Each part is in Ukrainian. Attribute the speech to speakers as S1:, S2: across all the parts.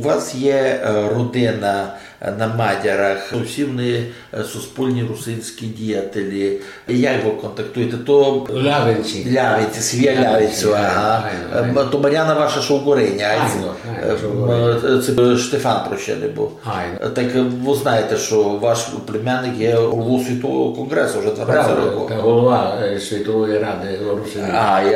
S1: вас є родина на Мадярах, всі вони суспільні русинські діятелі. Як ви контактуєте? То
S2: Лявинці.
S1: Лявинці, Свія Лявицю, ага. То Мар'яна ваша Шовгореня, це Штефан Прощений був. Так ви знаєте, що ваш племянник є головою Світового конгресу вже 12 років.
S2: Правда, голова Світової ради Русини.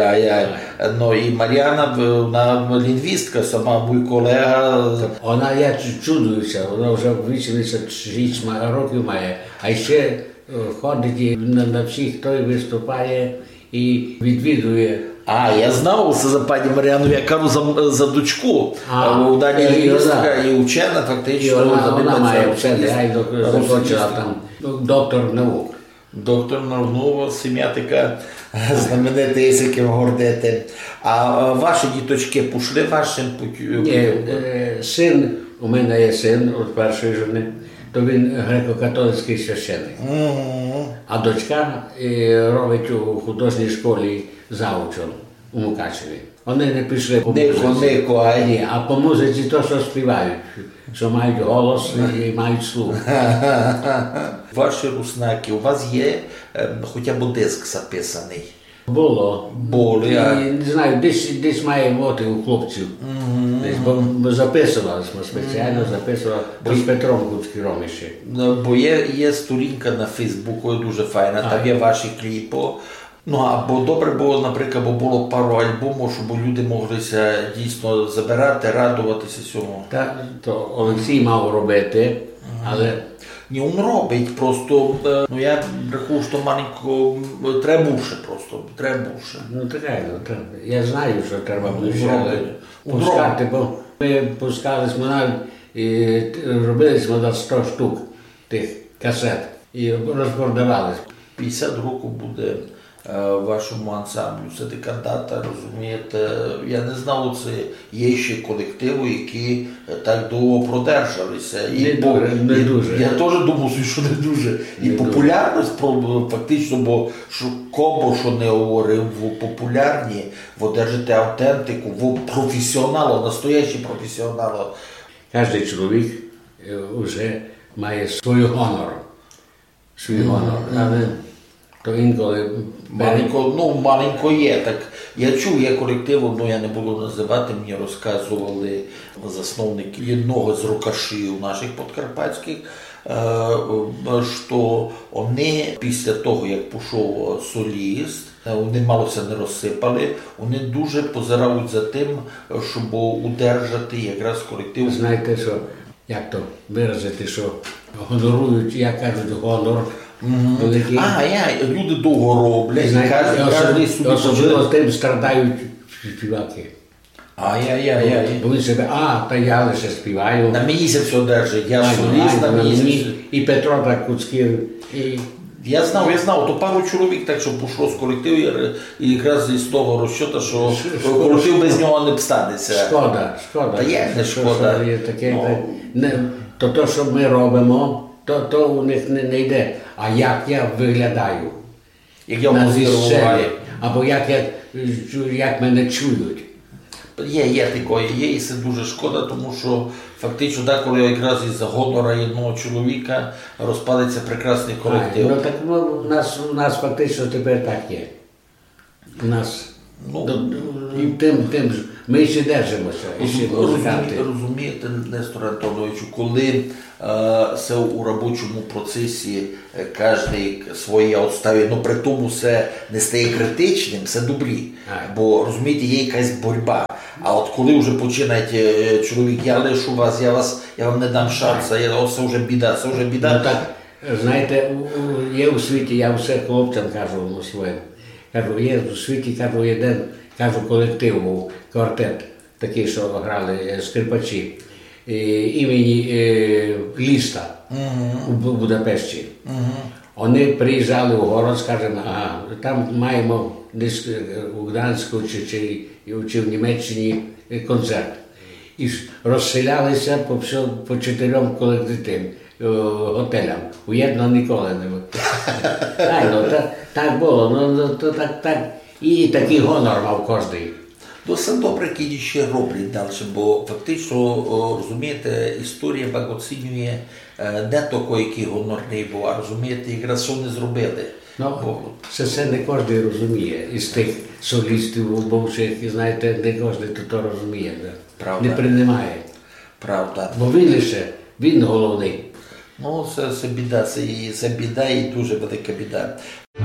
S1: Ну і Мар'яна, вона лінгвістка, сама мій колега.
S2: Вона, я чудуюся, вона вже 86 років має, а ще ходить на всіх, хто виступає і відвідує.
S1: Я знав це за пані Мар'яну, я кажу за дочку. Вона лінгвістка і учена, фактично.
S2: Вона має вчений, закінчила там доктор наук.
S1: Доктор наук, сім'я така знаменита, яким гордите. А ваші діточки пішли вашим путем?
S2: Ні, син, у мене є син від першої жени, то він греко-католицький священник. А дочка робить у художній школі заучом у Мукачеві. Вони не пішли по музиці. Ні, а по музиці то, що співають, що мають голос і мають слух.
S1: Ваші руснаки, у вас є хоча б диск записаний?
S2: Було.
S1: Я
S2: не знаю, десь має бути у хлопців. Бо записували, ми спеціально записували з Петром Гуцьким ще.
S1: Бо є сторінка на Фейсбуку, дуже файна, там є ваші кліпи. Або добре було, наприклад, бо було пару альбомів, щоб люди моглися дійсно забирати, радуватися цьому.
S2: То Олексій мав робити, але...
S1: Ні, він робить, просто, я рахую, що маленько, треба більше просто, треба більше.
S2: Треба. Я знаю, що треба більше, але пускати, бо ми пускалися, ми навіть робили на 100 штук тих касет і розпродавалися. 50
S1: років буде вашому ансамблю, це декадата, розумієте, я не знав, це є ще колективи, які так довго продержалися.
S2: Не дуже.
S1: Я теж думав, що не дуже. І популярність, фактично, бо кому що не говорив, ви популярні, ви держите автентику, ви професіонали, настоящі професіонали.
S2: Кожен чоловік вже має свій гонор. Але то інколи...
S1: Маленько є. Так, я чув, є колективи, я не буду називати, мені розказували засновники одного з рукашів наших подкарпатських, що вони після того, як пішов соліст, вони малося не розсипали, вони дуже позирають за тим, щоб удержати якраз колектив.
S2: Знаєте, що, як то виразити, що гонорують, як кажуть, гонор.
S1: Люди довго роблять.
S2: Особливо тим страдають співаки. Бо він себе, та я лише співаю.
S1: На місяць одержить, я соліст на місяць.
S2: І Петро так Куцький.
S1: Я знав, то пару чоловік так, що пішло з колективу, і якраз із того розчота, що колектив без нього не встанеться.
S2: Шкода.
S1: Та є не шкода.
S2: То, що ми робимо, то у них не йде. А як я виглядаю на цій сцені, або як мене чують.
S1: Є такої, і це дуже шкода, тому що фактично деколи якраз із-за гонора одного чоловіка розпадеться прекрасний колектив.
S2: У нас фактично тепер так є. У нас тим ми ще держимося.
S1: Розумієте, Нестор Антоновичу, коли це у робочому процесі кожен своє відставі, при тому це не стає критичним, це добрі. Бо, розумієте, є якась боротьба. А от коли вже починаєте, чоловік, я лишу вас, я вам не дам шансу, це вже біда,
S2: Знаєте, є у світі, я все хлопцям кажу своїм, є у світі, один колектив був, квартет, такий, що грали скрипачі, імені Ліста у Будапешті. Вони приїжджали у город, скажімо, там маємо десь у Гданську чи в Німеччині концерт. І розселялися по 4 колективам, готелям. Уєдно ніколи не було. Так було, і такий гонор мав кожний.
S1: Досить добре, які ще роблять далі, бо фактично, розумієте, історія оцінює не тільки, який гонорний був, а розумієте, якраз що не зробили.
S2: Ну, це не кожен розуміє. Із тих солістів бувших, знаєте, не кожен то розуміє.
S1: Правда.
S2: Не приймає.
S1: Правда.
S2: Бо він лише, він головний.
S1: Ну, це біда, це біда і дуже велика біда.